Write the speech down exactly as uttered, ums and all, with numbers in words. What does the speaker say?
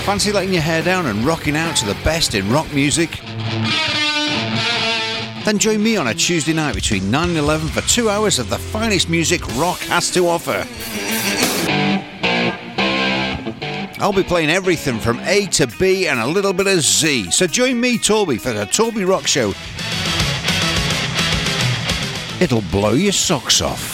Fancy letting your hair down and rocking out to the best in rock music? Then join me on a Tuesday night between nine and eleven for two hours of the finest music rock has to offer. I'll be playing everything from A to B and a little bit of Z. So join me, Torby, for the Torby Rock Show. It'll blow your socks off.